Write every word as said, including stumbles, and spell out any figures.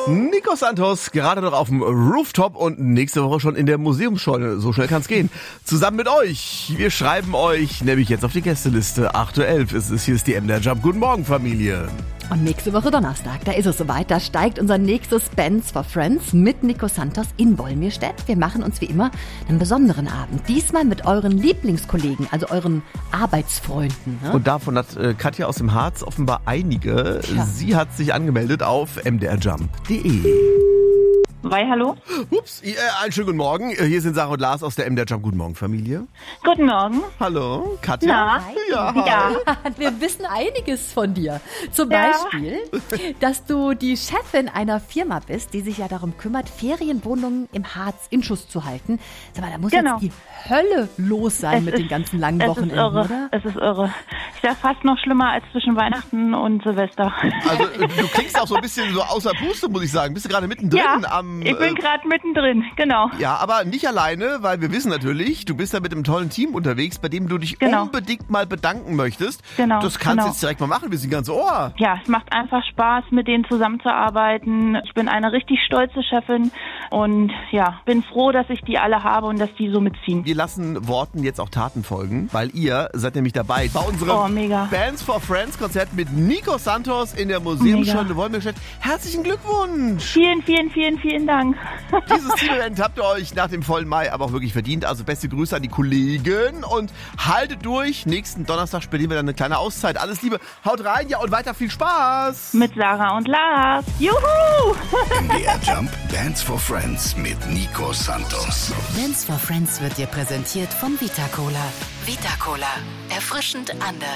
Nico Santos, gerade noch auf dem Rooftop und nächste Woche schon in der Museumsscheune. So schnell kann's gehen. Zusammen mit euch. Wir schreiben euch nämlich jetzt auf die Gästeliste. acht Uhr elf ist es. Hier ist die M D R Jump. Guten Morgen, Familie. Und nächste Woche Donnerstag, da ist es soweit. Da steigt unser nächstes Bands for Friends mit Nico Santos in Wolmirstedt. Wir machen uns wie immer einen besonderen Abend. Diesmal mit euren Lieblingskollegen, also euren Arbeitsfreunden. Ne? Und davon hat äh, Katja aus dem Harz offenbar einige. Tja. Sie hat sich angemeldet auf m d r jump punkt d e. Wei, hallo? Ups, äh, einen schönen guten Morgen. Hier sind Sarah und Lars aus der M D R Jump. Guten Morgen, Familie. Guten Morgen. Hallo, Katja. Na? Ja. Ja. Wir wissen einiges von dir. Zum Ja. Beispiel, dass du die Chefin einer Firma bist, die sich ja darum kümmert, Ferienwohnungen im Harz in Schuss zu halten. Sag mal, da muss Genau. jetzt die Hölle los sein Es mit ist- den ganzen langen Es ist Wochenenden, irre. oder? Es ist irre. Ich sag fast noch schlimmer als zwischen Weihnachten und Silvester. Also du klingst auch so ein bisschen so außer Puste, muss ich sagen. Bist du gerade mittendrin ja, am... ich bin äh, gerade mittendrin, genau. Ja, aber nicht alleine, weil wir wissen natürlich, du bist da mit einem tollen Team unterwegs, bei dem du dich Genau. unbedingt mal bedanken möchtest. Genau, Das kannst genau. du jetzt direkt mal machen, wir sind ganz Ohr. Ja, es macht einfach Spaß, mit denen zusammenzuarbeiten. Ich bin eine richtig stolze Chefin und ja, bin froh, dass ich die alle habe und dass die so mitziehen. Wir lassen Worten jetzt auch Taten folgen, weil ihr seid nämlich dabei bei unserem Oh, mega. Bands for Friends Konzert mit Nico Santos in der Museumsscheune Wolmirstedt. Herzlichen Glückwunsch! Vielen, vielen, vielen, vielen Dank. Dieses Team-Event habt ihr euch nach dem vollen Mai aber auch wirklich verdient. Also beste Grüße an die Kollegen und haltet durch. Nächsten Donnerstag spielen wir dann eine kleine Auszeit. Alles Liebe, haut rein, ja, und weiter viel Spaß! Mit Sarah und Lars. Juhu! M D R Jump Bands for Friends mit Nico Santos. Bands for Friends wird dir präsentiert von Vita Cola. Vita Cola. Erfrischend anders.